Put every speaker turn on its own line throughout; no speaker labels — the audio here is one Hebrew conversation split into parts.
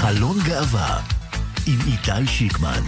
חלון גאווה עם איתי שיקמן.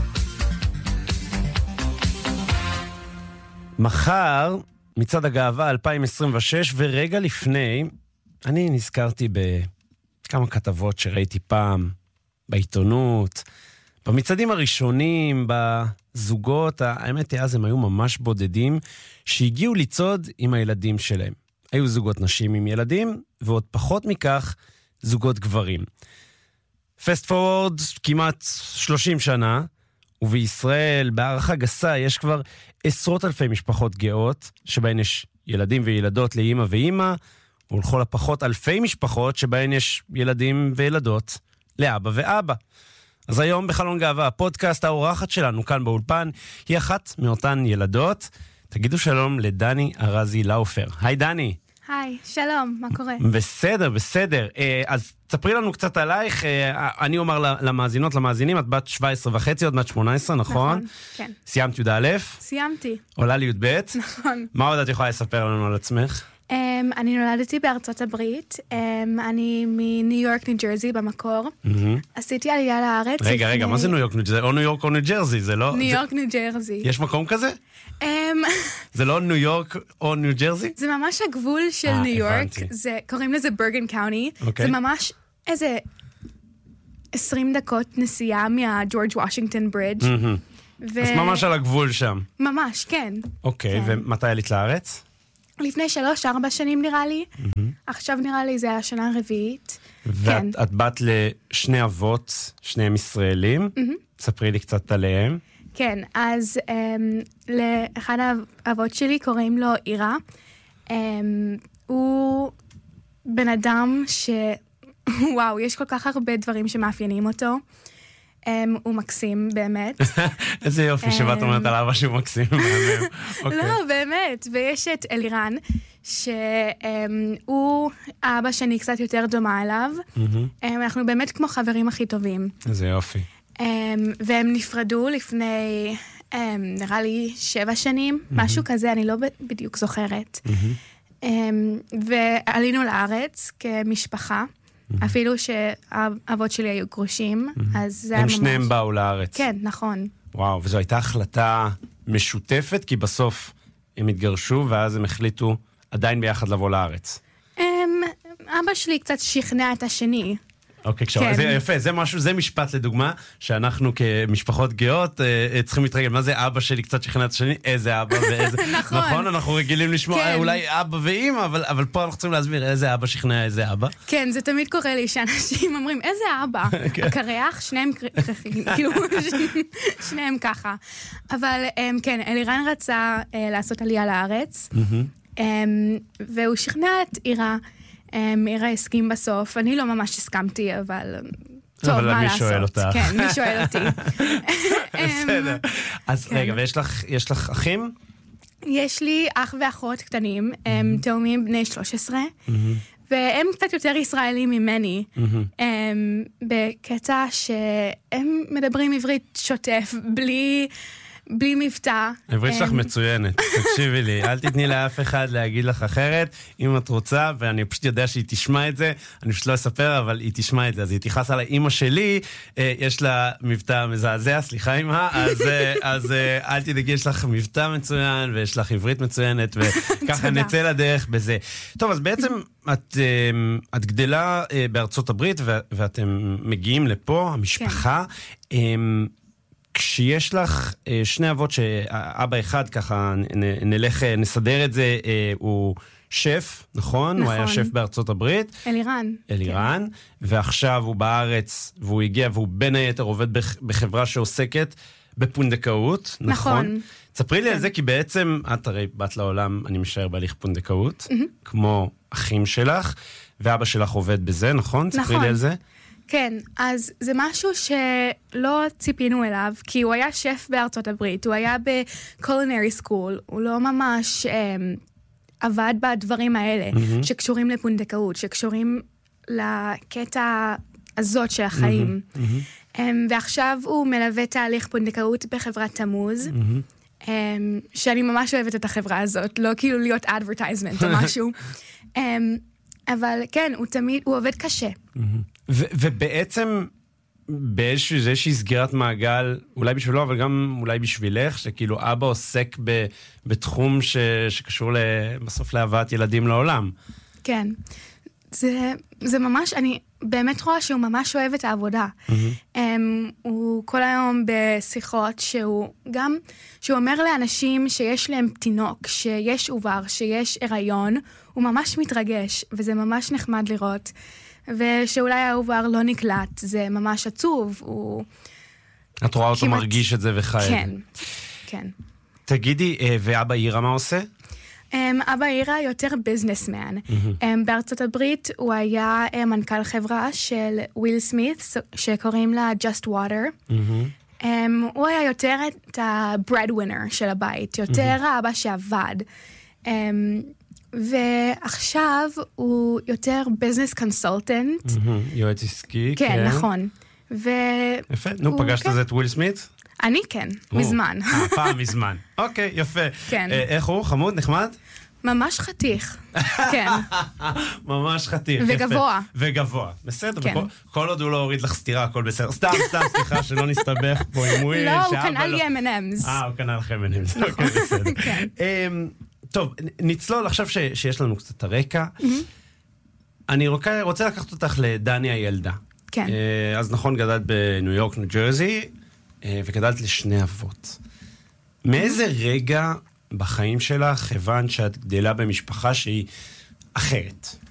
מחר מצעד הגאווה 2026, ורגע לפני אני נזכרתי בכמה כתבות שראיתי פעם בעיתונות, במצעדים הראשונים, בזוגות, האמת היא אז הם היו ממש בודדים, שהגיעו לצעוד עם הילדים שלהם. היו זוגות נשים עם ילדים, ועוד פחות מכך זוגות גברים. פסט פורוורד כמעט 30 שנה, ובישראל, בהערכה גסה, יש כבר עשרות אלפי משפחות גאות, שבהן יש ילדים וילדות לאמא ואמא, ולכל הפחות אלפי משפחות שבהן יש ילדים וילדות לאבא ואבא. אז היום בחלון גאווה, הפודקאסט, האורחת שלנו כאן באולפן, היא אחת מאותן ילדות. תגידו שלום לדני ארזי לאופר. היי דני.
היי, שלום, מה קורה?
בסדר, בסדר. אז תספרי לנו קצת עלייך. אני אומר למאזינות, למאזינים, את בת 17 וחצי, עוד מעט 18, נכון?
נכון, כן.
סיימת י"א?
סיימתי.
עולה לי י"ב?
נכון.
מה עוד את יכולה לספר לנו על עצמך?
אני נולדתי בארצות הברית, אני מניו יורק, ניו ג'רזי במקור. עשיתי עלייה לארץ.
רגע, מה זה ניו יורק, ניו ג'רזי? או ניו יורק או ניו ג'רזי, זה לא...
ניו יורק, ניו ג'רזי.
יש מקום כזה? זה לא ניו יורק או ניו ג'רזי?
זה ממש הגבול של ניו יורק,
הבנתי.
קוראים לזה ברגן קאוני.
אוקיי.
זה ממש איזה 20 דקות נסיעה מהג'ורג' וושינגטון ברידג'.
אז ממש על הגבול שם.
ממש, כן.
אוקיי, ומתי עלית לארץ?
לפני 3-4 שנים נראה לי. עכשיו נראה לי זה השנה הרביעית. כן.
ואת בת לשני אבות, שניהם ישראלים. ספרי לי קצת עליהם.
כן, אז לאחד האבות שלי קוראים לו אירה. הוא בן אדם וואו, יש כל כך הרבה דברים שמאפיינים אותו. הוא מקסים, באמת.
איזה יופי שבאת אומרת על אבא שהוא מקסים.
לא, באמת. ויש את אלירן, שהוא אבא שאני קצת יותר דומה אליו. אנחנו באמת כמו חברים הכי טובים.
איזה יופי.
והם נפרדו לפני, נראה לי 7 שנים, משהו כזה, אני לא בדיוק זוכרת. ועלינו לארץ כמשפחה, אפילו שהאבות שלי היו גרושים, אז זה היה ממש...
הם שניהם באו לארץ.
כן, נכון.
וואו, וזו הייתה החלטה משותפת, כי בסוף הם התגרשו, ואז הם החליטו עדיין ביחד לבוא לארץ.
אבא שלי קצת שכנע את השני.
אוקיי, זה יפה, זה משהו, זה משפט לדוגמה, שאנחנו כמשפחות גאות צריכים להתרגל. מה זה אבא שלי קצת שכנע את השני? איזה אבא ואיזה...
נכון.
אנחנו רגילים לשמוע אולי אבא ואמא, אבל פה אנחנו צריכים להסביר איזה אבא שכנע איזה אבא.
כן, זה תמיד קורה לי שאנשים אומרים, איזה אבא? הקרח, שניהם כאילו, שניהם ככה. אבל כן, אלירן רצה לעשות עלייה לארץ, והוא שכנע את אירה, אירה הסכים בסוף, אני לא ממש הסכמתי, אבל טוב, מה לעשות?
אבל מי שואל אותך?
כן, מי שואל אותי.
בסדר. אז רגע, ויש לך אחים?
יש לי אח ואחות קטנים, הם תאומים בני 13, והם קצת יותר ישראלים ממני, בקטע שהם מדברים עברית שוטף, בלי מבטא.
העברית שלך מצוינת, תקשיבי לי, אל תתני לאף אחד להגיד לך אחרת, אם את רוצה, ואני פשוט יודע שהיא תשמע את זה, אני פשוט לא אספר, אבל היא תשמע את זה, אז היא תיחס על האמא שלי, יש לה מבטא מזעזע, סליחה אמא, אז אל תדאגי, יש לך מבטא מצוין, ויש לך עברית מצוינת, וככה נצא לדרך בזה. טוב, אז בעצם את גדלה בארצות הברית, ואתם מגיעים לפה, המשפחה, כשיש לך שני אבות שאבא אחד, ככה נסדר את זה, הוא שף, נכון? הוא היה שף בארצות הברית. אלירן, ועכשיו הוא בארץ, והוא הגיע, והוא בין היתר עובד בחברה שעוסקת בפונדקאות, נכון? תספרי לי על זה, כי בעצם את הרי בת לעולם, אני משער בהליך פונדקאות, כמו אחים שלך, ואבא שלך עובד בזה, נכון? תספרי לי על זה.
כן, אז זה משהו שלא ציפינו אליו, כי הוא היה שף בארצות הברית, הוא היה בקולינרי סקול, הוא לא ממש עבד בדברים האלה, שקשורים לפונדקאות, שקשורים לקטע הזאת של החיים. ועכשיו הוא מלווה תהליך פונדקאות בחברת תמוז, שאני ממש אוהבת את החברה הזאת, לא כאילו להיות advertisement או משהו. אבל כן, הוא עובד קשה.
ובעצם באיזושהי סגירת מעגל, אולי בשבילו, אבל גם אולי בשבילך, שכאילו אבא עוסק בתחום שקשור בסוף להבאת ילדים לעולם.
כן. זה ממש, אני באמת רואה שהוא ממש אוהב את העבודה. הוא כל היום בשיחות שהוא אומר לאנשים שיש להם תינוק, שיש עובר, שיש הריון, הוא ממש מתרגש, וזה ממש נחמד לראות. ושאולי העובר לא נקלט, זה ממש עצוב.
את רואה אותו מרגיש את זה וחי.
כן, כן.
תגידי, ואבא אירה מה עושה?
אבא אירה יותר ביזנסמן. בארצות הברית הוא היה מנכ"ל חברה של וויל סמית, שקוראים לה Just Water. הוא היה יותר את ה-breadwinner של הבית, יותר האבא שעבד. ועכשיו הוא יותר ביזנס קונסולטנט.
יועץ עסקי,
כן. כן, נכון.
יפה, נו, פגשת את זה את וויל סמית?
אני כן, מזמן.
פעם מזמן. אוקיי, יפה.
כן.
איך הוא? חמוד? נחמד?
ממש חתיך, כן.
ממש חתיך,
וגבוה.
וגבוה, בסדר. כל עוד הוא לא הוריד לך סתירה, הכל בסדר. סתם, סליחה, שלא נסתבך פה עם וויל.
לא, הוא קנה לי M&M's.
הוא קנה לך M&M's, אוקיי, בסדר. טוב, נצלול עכשיו שיש לנו קצת הרקע. אני רוצה לקחת אותך לדני הילדה.
כן.
אז נכון, גדלת בניו יורק, ניו ג'רזי, וגדלת לשני אבות. מאיזה רגע בחיים שלך הבנת שאת גדלה במשפחה שהיא אחרת?